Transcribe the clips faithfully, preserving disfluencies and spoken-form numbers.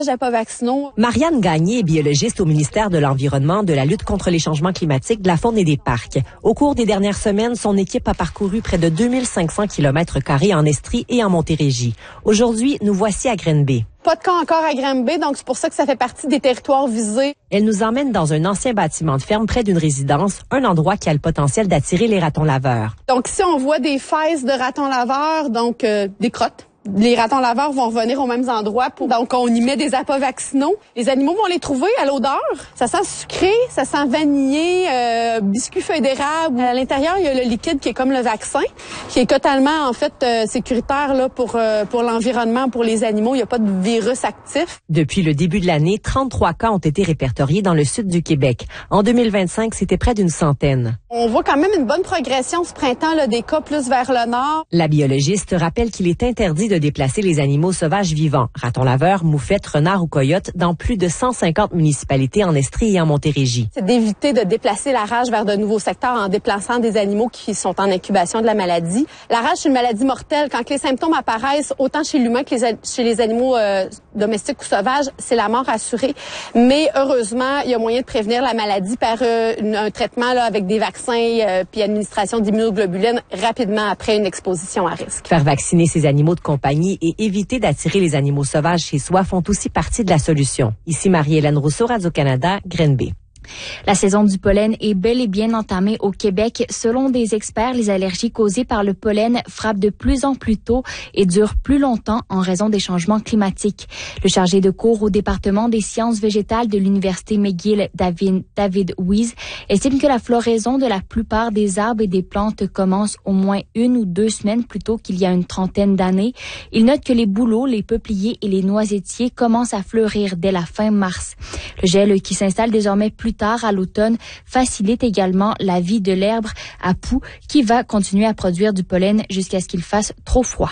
J'ai pas vaccinaux. Marianne Gagné est biologiste au ministère de l'Environnement, de la lutte contre les changements climatiques, de la faune et des parcs. Au cours des dernières semaines, son équipe a parcouru près de deux mille cinq cents kilomètres carrés en Estrie et en Montérégie. Aujourd'hui, nous voici à Granby. Pas de cas encore à Granby, donc c'est pour ça que ça fait partie des territoires visés. Elle nous emmène dans un ancien bâtiment de ferme près d'une résidence, un endroit qui a le potentiel d'attirer les ratons laveurs. Donc ici, on voit des fesses de ratons laveurs, donc euh, des crottes. Les ratons laveurs vont revenir aux mêmes endroits. Pour... Donc, on y met des appâts vaccinaux. Les animaux vont les trouver à l'odeur. Ça sent sucré, ça sent vanillé, euh, biscuit feuille d'érable. À l'intérieur, il y a le liquide qui est comme le vaccin, qui est totalement, en fait, euh, sécuritaire là pour euh, pour l'environnement, pour les animaux. Il n'y a pas de virus actif. Depuis le début de l'année, trente-trois cas ont été répertoriés dans le sud du Québec. En deux mille vingt-cinq, c'était près d'une centaine. On voit quand même une bonne progression ce printemps, là, des cas plus vers le nord. La biologiste rappelle qu'il est interdit de déplacer les animaux sauvages vivants, ratons laveurs, moufettes, renards ou coyotes, dans plus de cent cinquante municipalités en Estrie et en Montérégie. C'est d'éviter de déplacer la rage vers de nouveaux secteurs en déplaçant des animaux qui sont en incubation de la maladie. La rage, c'est une maladie mortelle. Quand les symptômes apparaissent, autant chez l'humain que les, chez les animaux euh, domestiques ou sauvages, c'est la mort assurée. Mais heureusement, il y a moyen de prévenir la maladie par euh, une, un traitement là, avec des vaccins euh, puis administration d'immunoglobulines rapidement après une exposition à risque. Faire vacciner ces animaux de compagnie et éviter d'attirer les animaux sauvages chez soi font aussi partie de la solution. Ici Marie-Hélène Rousseau, Radio-Canada, Granby. La saison du pollen est bel et bien entamée au Québec. Selon des experts, les allergies causées par le pollen frappent de plus en plus tôt et durent plus longtemps en raison des changements climatiques. Le chargé de cours au département des sciences végétales de l'Université McGill, David, David Weiss, estime que la floraison de la plupart des arbres et des plantes commence au moins une ou deux semaines plus tôt qu'il y a une trentaine d'années. Il note que les bouleaux, les peupliers et les noisetiers commencent à fleurir dès la fin mars. Le gel qui s'installe désormais plus tard à l'automne facilite également la vie de l'herbe à poux qui va continuer à produire du pollen jusqu'à ce qu'il fasse trop froid.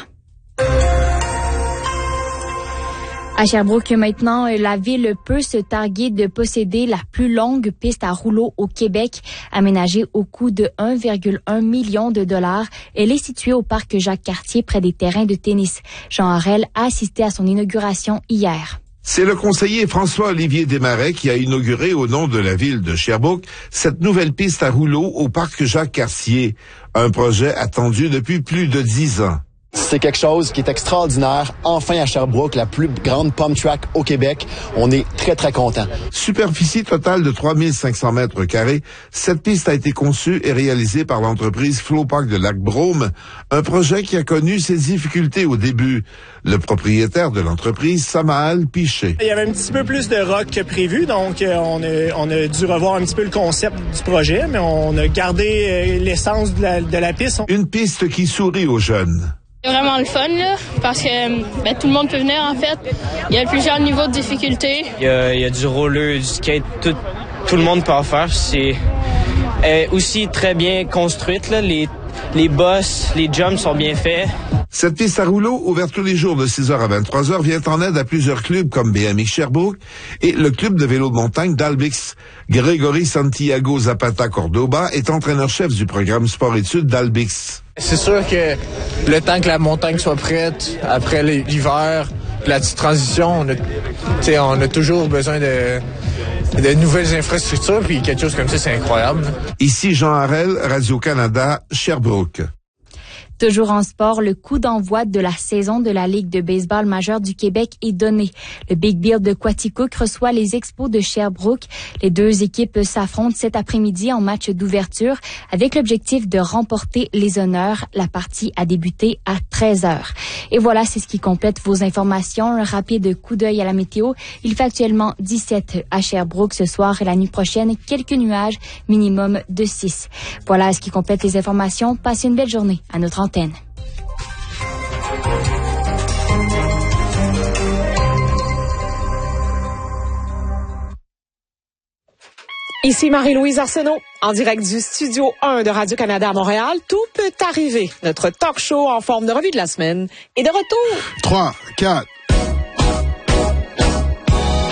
À Sherbrooke, maintenant, la ville peut se targuer de posséder la plus longue piste à rouleau au Québec, aménagée au coût de un virgule un million de dollars. Elle est située au parc Jacques-Cartier, près des terrains de tennis. Jean Harel a assisté à son inauguration hier. C'est le conseiller François-Olivier Desmarais qui a inauguré au nom de la ville de Sherbrooke cette nouvelle piste à rouleau au parc Jacques-Cartier, un projet attendu depuis plus de dix ans. C'est quelque chose qui est extraordinaire. Enfin à Sherbrooke, la plus grande pump track au Québec. On est très, très contents. Superficie totale de trois mille cinq cents mètres carrés, cette piste a été conçue et réalisée par l'entreprise Flowpark de Lac-Brome, un projet qui a connu ses difficultés au début. Le propriétaire de l'entreprise, Samaal Piché. Il y avait un petit peu plus de rock que prévu, donc euh, on, a, on a dû revoir un petit peu le concept du projet, mais on a gardé euh, l'essence de la, de la piste. Une piste qui sourit aux jeunes. C'est vraiment le fun, là, parce que ben, tout le monde peut venir, en fait. Il y a plusieurs niveaux de difficulté. Il y a, il y a du roller, du skate, tout, tout le monde peut en faire. C'est euh, aussi très bien construite, là. Les, les bosses, les jumps sont bien faits. Cette piste à rouleau, ouverte tous les jours de six heures à vingt-trois heures, vient en aide à plusieurs clubs comme B M X Sherbrooke et le club de vélo de montagne d'Albix. Grégory Santiago Zapata Cordoba est entraîneur-chef du programme sport-études d'Albix. C'est sûr que le temps que la montagne soit prête, après l'hiver, la petite transition, on a, on a toujours besoin de, de nouvelles infrastructures, puis quelque chose comme ça, c'est incroyable. Ici Jean Harel, Radio-Canada, Sherbrooke. Toujours en sport, le coup d'envoi de la saison de la Ligue de baseball majeure du Québec est donné. Le Big Bill de Quaticook reçoit les Expos de Sherbrooke. Les deux équipes s'affrontent cet après-midi en match d'ouverture avec l'objectif de remporter les honneurs. La partie a débuté à treize heures. Et voilà, c'est ce qui complète vos informations. Un rapide coup d'œil à la météo. Il fait actuellement dix-sept à Sherbrooke ce soir et la nuit prochaine, quelques nuages, minimum de six. Voilà ce qui complète les informations. Passez une belle journée à notre antenne. Ici Marie-Louise Arsenault, en direct du Studio un de Radio-Canada à Montréal. Tout peut arriver. Notre talk show en forme de revue de la semaine est de retour. trois, quatre.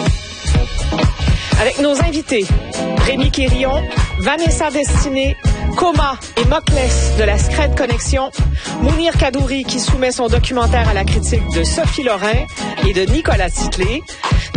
Avec nos invités, Rémi Quirion, Vanessa Destiné, Coma et Mockless de la Scred Connexion, Mounir Kadouri qui soumet son documentaire à la critique de Sophie Lorrain et de Nicolas Titley.